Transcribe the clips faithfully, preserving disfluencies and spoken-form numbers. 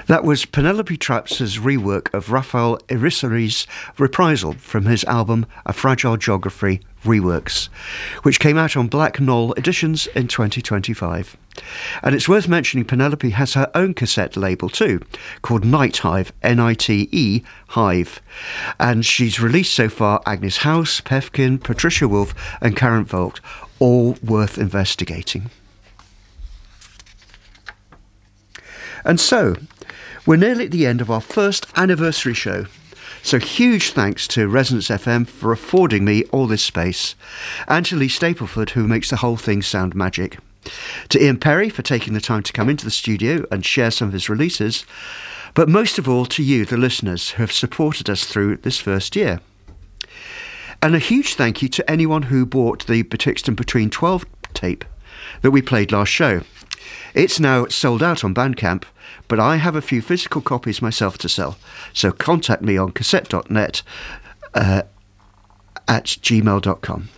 That was Penelope Traps's rework of Raphael Irisari's Reprisal from his album A Fragile Geography Reworks, which came out on Black Knoll Editions in twenty twenty-five. And it's worth mentioning Penelope has her own cassette label too, called Night Hive, N I T E, Hive. And she's released so far Agnes House, Pefkin, Patricia Wolf and Karen Vogt, all worth investigating. And so, we're nearly at the end of our first anniversary show. So huge thanks to Resonance F M for affording me all this space, and to Lee Stapleford, who makes the whole thing sound magic. To Ian Perry for taking the time to come into the studio and share some of his releases, but most of all to you, the listeners, who have supported us through this first year. And a huge thank you to anyone who bought the Betwixt and Between twelve tape that we played last show. It's now sold out on Bandcamp, but I have a few physical copies myself to sell, so contact me on cassette dot net uh, at gmail dot com.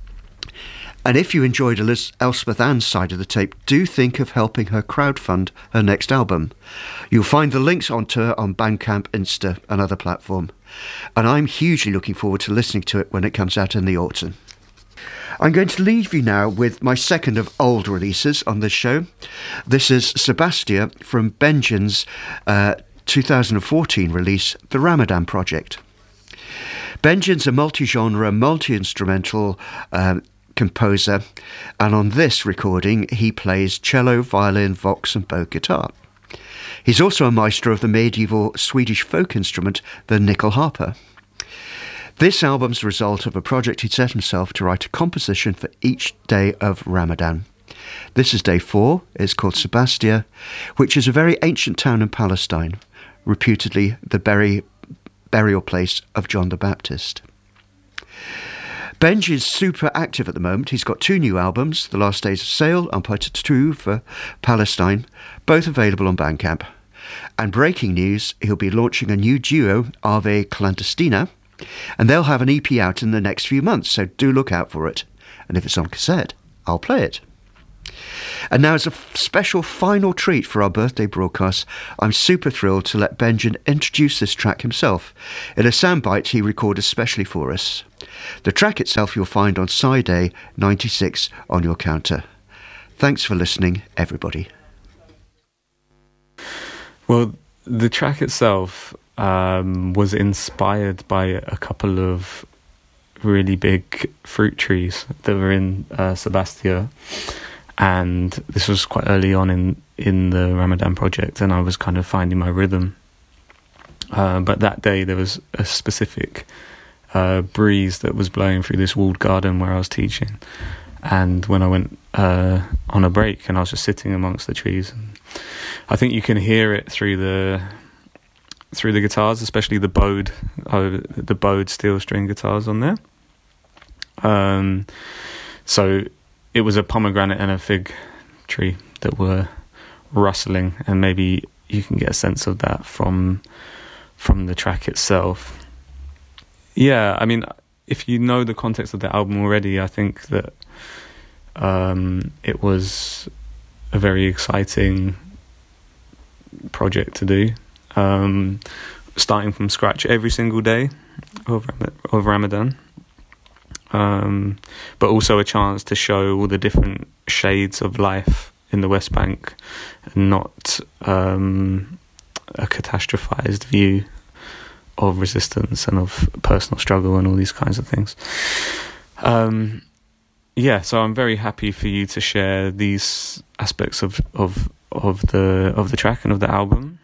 And if you enjoyed Elspeth Ann's side of the tape, do think of helping her crowdfund her next album. You'll find the links onto her on Bandcamp, Insta and other platform. And I'm hugely looking forward to listening to it when it comes out in the autumn. I'm going to leave you now with my second of old releases on this show. This is Sebastia from Benjin's uh, two thousand fourteen release, The Ramadan Project. Benjin's a multi-genre, multi-instrumental um, composer, and on this recording he plays cello, violin, vox and bow guitar. He's also a maestro of the medieval Swedish folk instrument, the nyckelharpa. This album's the result of a project he'd set himself to write a composition for each day of Ramadan. This is day four. It's called Sebastia, which is a very ancient town in Palestine, reputedly the bury, burial place of John the Baptist. Benj is super active at the moment. He's got two new albums, The Last Days of Sale and Part two for Palestine, both available on Bandcamp. And breaking news, he'll be launching a new duo, Ave Clandestina, and they'll have an E P out in the next few months, so do look out for it. And if it's on cassette, I'll play it. And now, as a special final treat for our birthday broadcast, I'm super thrilled to let Benjin introduce this track himself in a soundbite he recorded especially for us. The track itself you'll find on Side A ninety-six on your counter. Thanks for listening, everybody. Well, the track itself um, was inspired by a couple of really big fruit trees that were in uh, Sebastia. And this was quite early on in, in the Ramadan project, and I was kind of finding my rhythm. Uh, but that day there was a specific uh, breeze that was blowing through this walled garden where I was teaching. And when I went uh, on a break and I was just sitting amongst the trees, and I think you can hear it through the through the guitars, especially the bowed uh, the bowed steel string guitars on there. Um, so. It was a pomegranate and a fig tree that were rustling, and maybe you can get a sense of that from from the track itself. Yeah, I mean, if you know the context of the album already, I think that um, it was a very exciting project to do. Um, starting from scratch every single day of, of Ramadan. Um, but also a chance to show all the different shades of life in the West Bank, and not um, a catastrophized view of resistance and of personal struggle and all these kinds of things. Um, yeah, so I'm very happy for you to share these aspects of, of of the of the track and of the album.